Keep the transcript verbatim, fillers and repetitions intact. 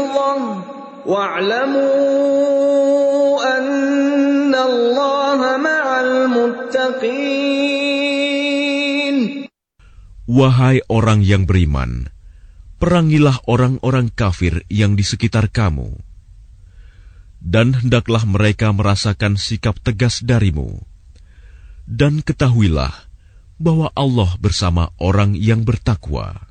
غَلِيظَةٌ وَاعْلَمُوا أَنَّ اللَّهَ مَعَ الْمُتَّقِينَ. Wahai orang yang beriman, perangilah orang-orang kafir yang di sekitar kamu, dan hendaklah mereka merasakan sikap tegas darimu. Dan ketahuilah bahwa Allah bersama orang yang bertakwa.